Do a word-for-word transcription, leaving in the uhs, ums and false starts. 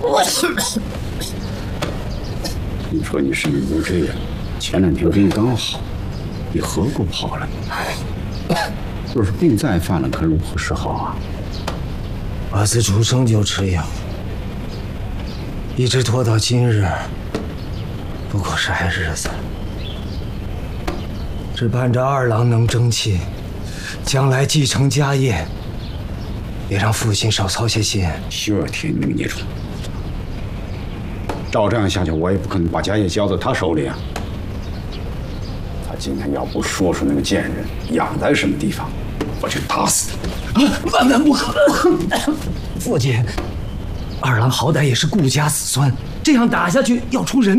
你说你是你这样，前两天病刚好，你何故跑来？若是病再犯了，可如何是好啊？ 我自出生就吃药，一直拖到今日，不过是挨日子。只盼着二郎能争气，将来继承家业，也让父亲少操些心。 休尔天女孽种！照这样下去，我也不可能把家业交到他手里啊。他今天要不说出那个贱人养在什么地方，我就打死他！ 啊，万万不可！父亲，二郎好歹也是顾家子孙，这样打下去要出人